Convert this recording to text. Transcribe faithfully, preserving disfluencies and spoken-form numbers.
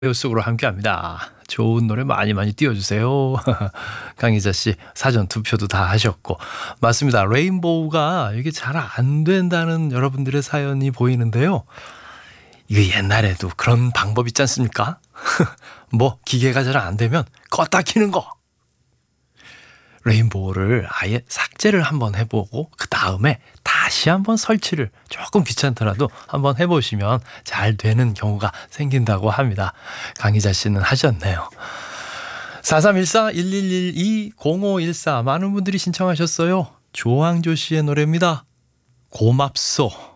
배우 속으로 함께합니다. 좋은 노래 많이 많이 띄워주세요. 강희자 씨 사전 투표도 다 하셨고 맞습니다. 레인보우가 이게 잘 안 된다는 여러분들의 사연이 보이는데요. 이거 옛날에도 그런 방법 있지 않습니까? 뭐 기계가 잘 안 되면 껐다 키는 거. 레인보우를 아예 삭제를 한번 해보고 그 다음에 다시 한번 설치를 조금 귀찮더라도 한번 해보시면 잘 되는 경우가 생긴다고 합니다. 강희자 씨는 하셨네요. 사삼일사 일일일이 공오일사 많은 분들이 신청하셨어요. 조항조 씨의 노래입니다. 고맙소.